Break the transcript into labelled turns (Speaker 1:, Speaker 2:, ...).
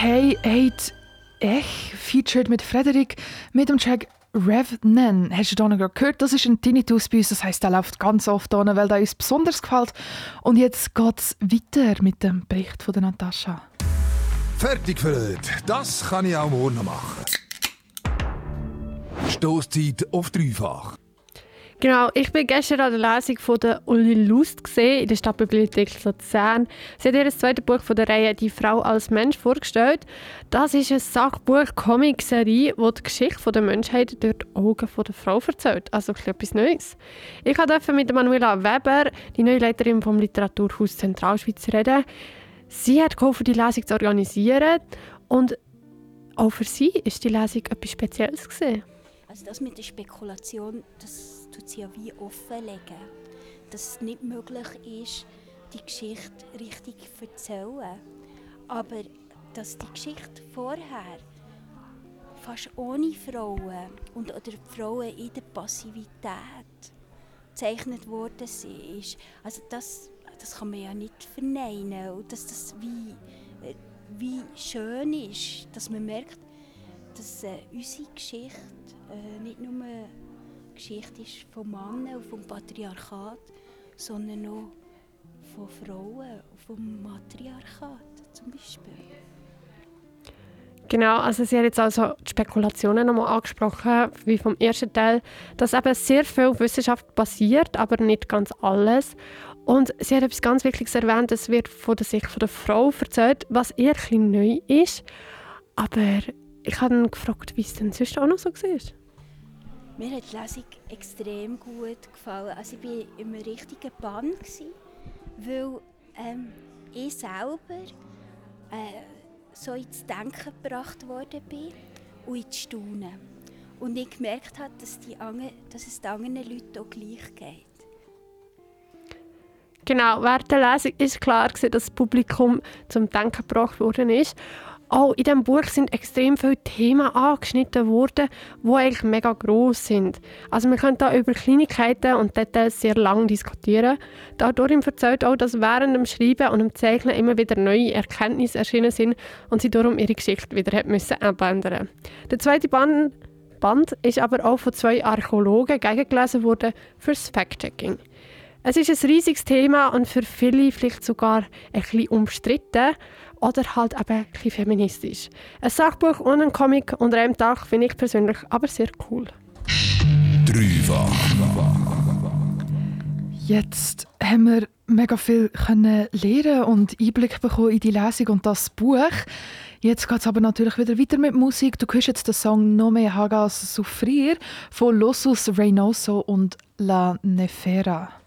Speaker 1: Hey, ich featured mit Frederik mit dem Track Rev-Nen. Hast du da noch gehört? Das ist ein Tinnitus bei uns, das heisst, der läuft ganz oft da, weil der uns besonders gefällt. Und jetzt geht es weiter mit dem Bericht von der Natascha.
Speaker 2: Fertig für heute. Das kann ich auch morgen noch machen. Stosszeit auf dreifach.
Speaker 3: Genau, ich bin gestern an der Lesung von der Uli Lust in der Stadtbibliothek Luzern. Sie hat ihr zweites Buch von der Reihe «Die Frau als Mensch» vorgestellt. Das ist eine Sachbuch-Comic-Serie, die die Geschichte der Menschheit durch die Augen der Frau erzählt. Also etwas Neues. Ich durfte mit Manuela Weber, die neue Leiterin vom Literaturhaus Zentralschweiz, reden. Sie hat geholfen, die Lesung zu organisieren. Und auch für sie war die Lesung etwas Spezielles.
Speaker 4: Also das mit der Spekulation, das tut sie ja wie offenlegen. Dass es nicht möglich ist, die Geschichte richtig zu erzählen. Aber dass die Geschichte vorher fast ohne Frauen oder Frauen in der Passivität gezeichnet worden ist, also das kann man ja nicht verneinen. Und dass das wie schön ist, dass man merkt, dass unsere Geschichte nicht nur eine Geschichte ist von Männern und vom Patriarchat, sondern auch von Frauen und vom Matriarchat zum Beispiel.
Speaker 3: Genau, also sie hat jetzt also die Spekulationen nochmal angesprochen, wie vom ersten Teil, dass eben sehr viel Wissenschaft basiert, aber nicht ganz alles. Und sie hat etwas ganz Wichtiges erwähnt, es wird von der Sicht der Frau erzählt, was eher ein bisschen neu ist. Aber ich habe ihn gefragt, wie es denn sonst auch noch so war.
Speaker 4: Mir hat die Lesung extrem gut gefallen. Also ich war in einem richtigen Bann, weil ich selber so ins Denken gebracht worden bin und ins Staunen. Und ich gemerkt habe, dass es den anderen Leuten auch gleich geht.
Speaker 3: Genau, während der Lesung ist klar, dass das Publikum zum Denken gebracht worden ist. Auch in diesem Buch sind extrem viele Themen angeschnitten worden, die eigentlich mega gross sind. Also wir können da über Kleinigkeiten und Details sehr lange diskutieren. Die Autorin erzählt auch, dass während dem Schreiben und dem Zeichnen immer wieder neue Erkenntnisse erschienen sind und sie darum ihre Geschichte wieder abändern musste. Der zweite Band ist aber auch von 2 Archäologen gegengelesen worden fürs Fact-Checking. Es ist ein riesiges Thema und für viele vielleicht sogar ein bisschen umstritten oder halt eben ein bisschen feministisch. Ein Sachbuch und ein Comic unter einem Tag finde ich persönlich aber sehr cool.
Speaker 2: Dreifach.
Speaker 1: Jetzt haben wir mega viel lernen und Einblick bekommen in die Lesung und das Buch. Jetzt geht es aber natürlich wieder weiter mit Musik. Du hörst jetzt den Song «No me hagas sufrir» von Losus Reynoso und La Nefera.